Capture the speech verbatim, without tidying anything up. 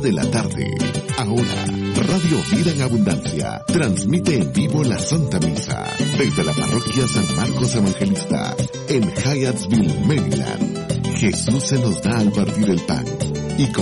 de la tarde. Ahora, Radio Vida en Abundancia transmite en vivo la Santa Misa desde la parroquia San Marcos Evangelista en Hyattsville, Maryland. Jesús se nos da al partir el pan.